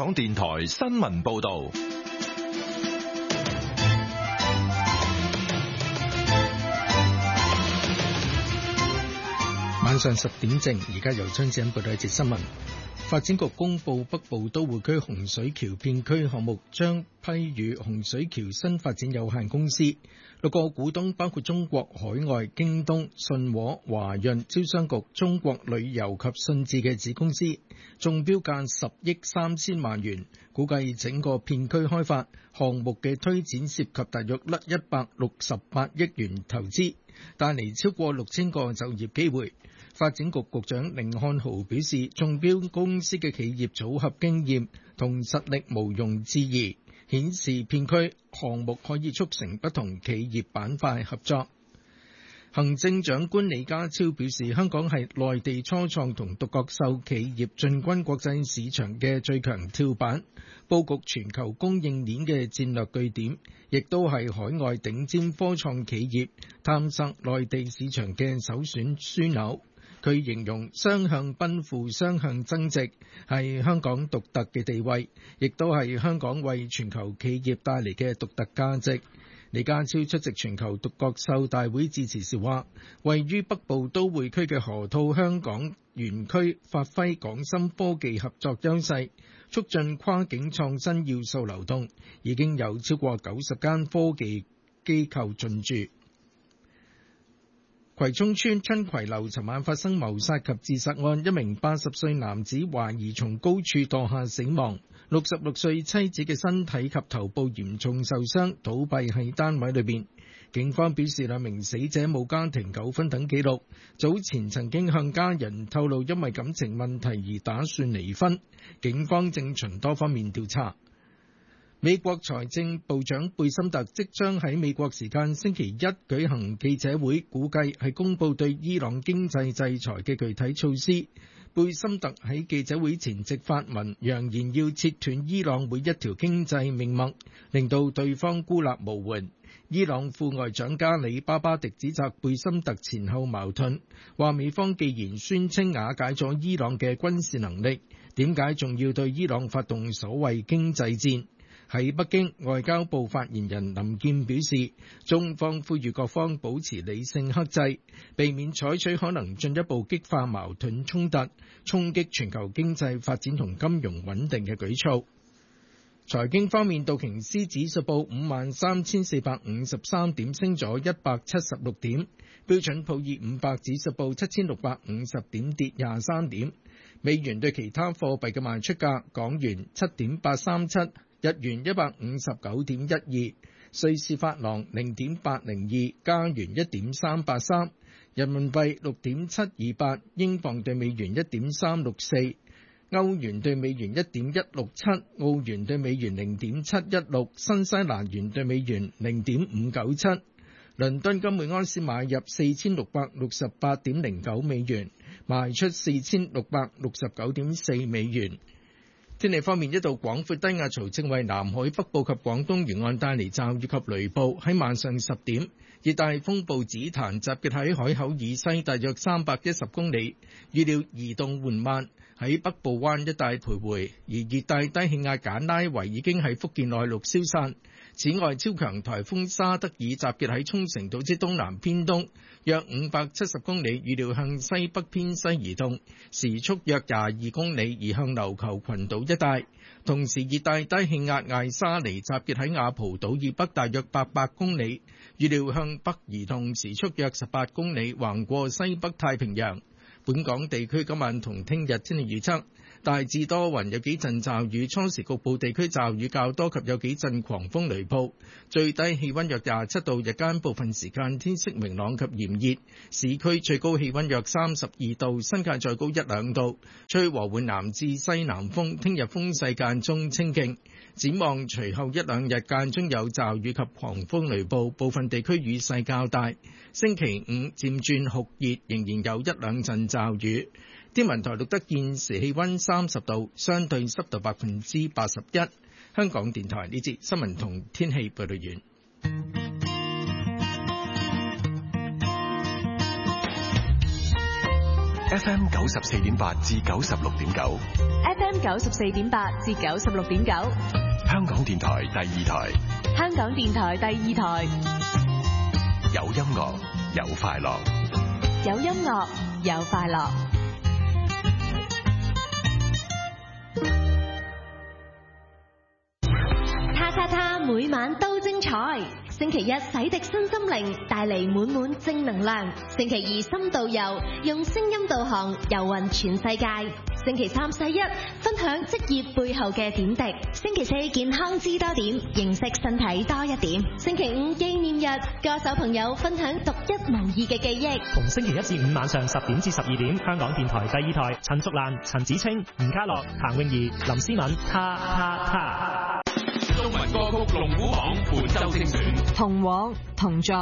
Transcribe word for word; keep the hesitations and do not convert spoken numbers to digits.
港電台新聞報道。 晚上十點正，而家由張子欣報道一節新聞。發展局公布北部都會區洪水橋片區項目將批予洪水橋新發展有限公司，六個股東包括中國海外、京東、信和、華潤、招商局、中國旅遊及信置嘅子公司，中標價十億三千萬元，估計整個片區開發項目嘅推展涉及大約一百六十八億元投資，帶嚟超過六千個就業機會。發展局局長甯漢豪表示，中標公司嘅企業組合經驗同實力毋庸置疑，顯示片區項目可以促成不同企業板塊合作。行政長官李家超表示，香港係內地初創同獨角獸企業進軍國際市場嘅最強跳板，佈局全球供應鏈嘅戰略據點，亦都係海外頂尖科創企業探索內地市場嘅首選樞紐。佢形容雙向奔赴、雙向增值係香港獨特嘅地位，亦都係香港為全球企業帶嚟嘅獨特價值。李家超出席全球獨角獸大會致辭時話，位於北部都會區嘅河套香港園區發揮港深科技合作優勢，促進跨境創新要素流動，已經有超過九十間科技機構進駐。葵涌村春葵樓尋晚發生謀殺及自殺案，一名八十歲男子懷疑從高處墮下死亡，六十六歲妻子嘅身體及頭部嚴重受傷，倒斃喺單位裏邊。警方表示，兩名死者冇家庭糾紛等記錄，早前曾經向家人透露因為感情問題而打算離婚。警方正循多方面調查。美國財政部長貝森特即將喺美國時間星期一舉行記者會，估計係公佈對伊朗經濟制裁嘅具體措施。貝森特喺記者會前夕發文，揚言要切斷伊朗每一條經濟命脈，令到對方孤立無援。伊朗副外長加里巴巴迪指責貝森特前後矛盾，話美方既然宣稱瓦解咗伊朗嘅軍事能力，點解仲要對伊朗發動所謂經濟戰？喺北京，外交部發言人林健表示，中方呼籲各方保持理性克制，避免採取可能進一步激化矛盾衝突、衝擊全球經濟發展同金融穩定嘅舉措。財經方面，道瓊斯指數報五萬三千四百五十三點，升咗一百七十六點；標準普爾五百指數報七千六百五十點，跌廿三點。美元對其他貨幣嘅賣出價：港元七點八三七。日元一百五十九點一二，瑞士法郎零點八零二，加元一點三八三，人民幣六點七二八，英鎊對美元一點三六四，歐元對美元一點一六七，澳元對美元零點七一六，新西蘭元對美元零點五九七。倫敦金每安士買入四千六百六十八點零九美元，賣出四千六百六十九點四美元。天氣方面，一道廣闊低壓槽正為南海北部及廣東沿岸帶嚟驟雨及雷暴。喺晚上十點，熱帶風暴子彈集結喺海口以西大約三百一十公里，預料移動緩慢，喺北部灣一帶徘徊。而熱帶低氣壓簡拉維已經喺福建內陸消散。此外，超強颱風沙德爾集結喺沖繩島之東南偏東約五百七十公里，預料向西北偏西移動，時速約廿二公里，移向琉球群島一帶。同時，熱帶低氣壓艾沙尼集結喺雅蒲島以北大約八百公里，預料向北移動，時速約十八公里，橫過西北太平洋。本港地區今晚同聽日天氣預測，大致多雲，有幾陣驟雨，初時局部地區驟雨較多及有幾陣狂風雷暴，最低氣溫約廿七度，日間部分時間天色明朗及炎熱，市區最高氣溫約三十二度，新界再高一兩度，吹和緩南至西南風，聽日風勢間中清勁。展望隨後一兩日間中有驟雨及狂風雷暴，部分地區雨勢較大。星期五漸轉酷熱，仍然有一兩陣驟雨。天文台錄得現時氣溫三十度，相對濕度百分之八十一。香港電台呢節新聞同天氣報道完。 F M 九十四點八至九十六點九 ，F M 九十四點八至九十六點九， 香港電台第二台， 香港電台第二台， 有音樂有快樂， 有音樂有快樂。 他他他每晚都精彩。星期一洗滌身心靈，帶嚟滿滿正能量。星期二深度遊，用聲音導航遊勻全世界。星期三洗一，分享職業背後嘅點滴。星期四健康知多點，認識身體多一點。星期五紀念日，歌手朋友分享獨一無二嘅記憶。 逢星期一至五晚上十點至十二點，香港電台第二台，陳淑蘭、陳子清、吳家樂、譚詠儀、林思敏，他他他。 中文歌曲龍虎榜本周精選， 同往同在。